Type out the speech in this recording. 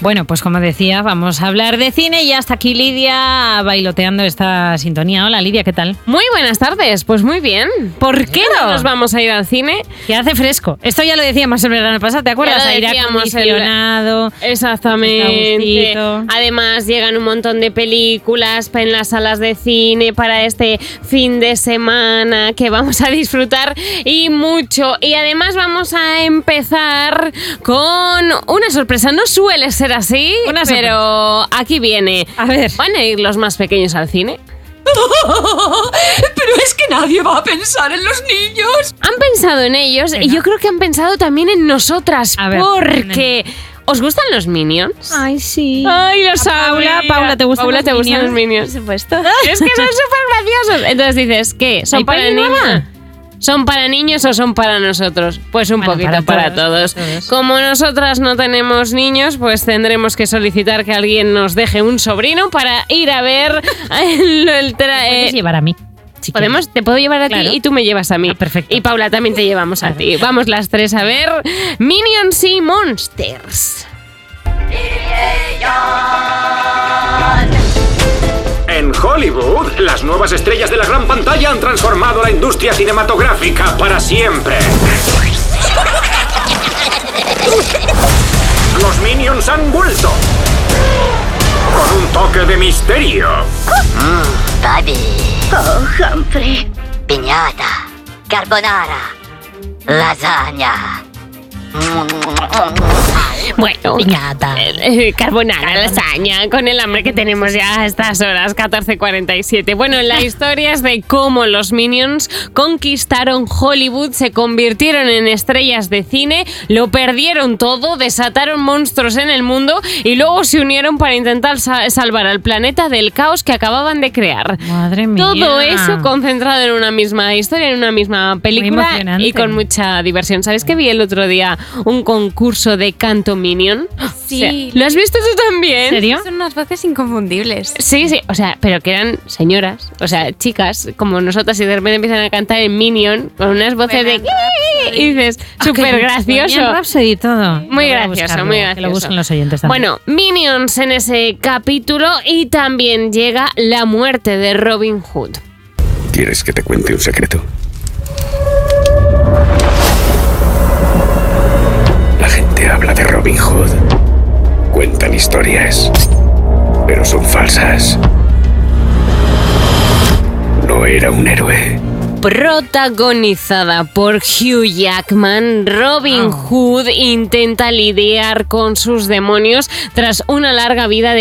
Bueno, pues como decía, vamos a hablar de cine y hasta aquí Lidia bailoteando esta sintonía. Hola Lidia, ¿qué tal? Muy buenas tardes, pues muy bien. ¿Por qué no nos vamos a ir al cine? Que hace fresco. Esto ya lo decíamos el verano pasado, ¿te acuerdas? Aire acondicionado. Exactamente. Además llegan un montón de películas en las salas de cine para este fin de semana que vamos a disfrutar y mucho. Y además vamos a empezar con una sorpresa. No suele ser así, pero aquí viene. A ver. ¿Van a ir los más pequeños al cine? Pero es que nadie va a pensar en los niños. Han pensado en ellos. Venga. Y yo creo que han pensado también en nosotras. A ver, porque... ¿Os gustan los Minions? Ay, sí. Ay, los Paula, ¿te gustan los Minions? Los Minions? Por supuesto. Es que son súper graciosos. Entonces dices, ¿qué? ¿Son para niños? ¿Son para niños o son para nosotros? Pues un poquito para todos. Como nosotras no tenemos niños, pues tendremos que solicitar que alguien nos deje un sobrino para ir a ver ¿Me puedes llevar a mí? Si te puedo llevar a ti y tú me llevas a mí. Perfecto. Y Paula también te llevamos a ti. Vamos las tres a ver Minions y Monsters. En Hollywood, las nuevas estrellas de la gran pantalla han transformado la industria cinematográfica para siempre. Los Minions han vuelto. Con un toque de misterio. Baby. Oh, Humphrey. Piñata. Carbonara. Lasagna. Bueno, piñata. Carbonara, lasaña, con el hambre que tenemos ya a estas horas, 14:47. Bueno, la historia es de cómo los Minions conquistaron Hollywood, se convirtieron en estrellas de cine, lo perdieron todo, desataron monstruos en el mundo y luego se unieron para intentar salvar al planeta del caos que acaban de crear. Madre mía. Todo eso concentrado en una misma historia, en una misma película y con mucha diversión. ¿Sabes que vi el otro día un concurso de canto Minion? Sí. O sea, ¿lo has visto tú también? ¿En serio? Son unas voces inconfundibles. Sí, o sea, pero que eran señoras, o sea, chicas como nosotras y de repente empiezan a cantar en Minion con unas voces de... Y dices, súper gracioso. Rhapsody y todo. Muy gracioso, muy gracioso. Que lo busquen los oyentes también. Bueno, Minions en ese capítulo y también llega la muerte de Robin Hood. ¿Quieres que te cuente un secreto? La gente habla de Robin Hood. Cuentan historias, pero son falsas. No era un héroe. Protagonizada por Hugh Jackman, Robin Hood intenta lidiar con sus demonios tras una larga vida de